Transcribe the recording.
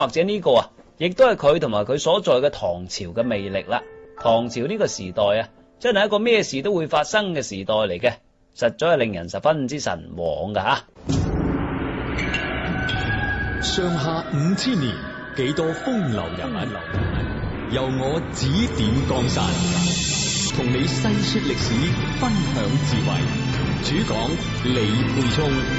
或者呢個亦都係佢同埋佢所在嘅唐朝嘅魅力啦。唐朝呢個時代真係一個咩事都會發生嘅時代嚟嘅，實在係令人十分之神往噶吓。 上下5000年，幾多風流人物，由我指點江山，同你細說歷史，分享智慧。主講李沛聰。